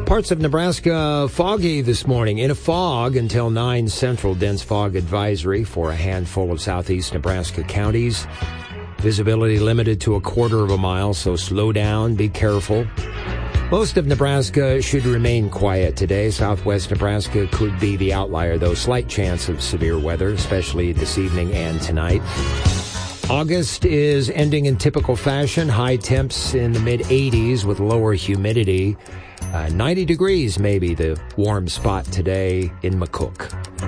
Parts of Nebraska foggy this morning. In a fog until 9 Central. Dense fog advisory for a handful of southeast Nebraska counties. Visibility limited to a quarter of a mile, so slow down, be careful. Most of Nebraska should remain quiet today. Southwest Nebraska could be the outlier, though. Slight chance of severe weather, especially this evening and tonight. August is ending in typical fashion. High temps in the mid-80s with lower humidity. 90 degrees maybe the warm spot today in McCook.